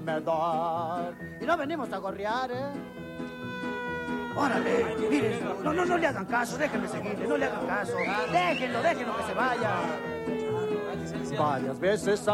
comedor. Y no venimos a gorrear, ¿eh? Órale, miren, no le hagan caso, déjenme seguirle, no le hagan caso. Déjenlo que se vaya. Varias veces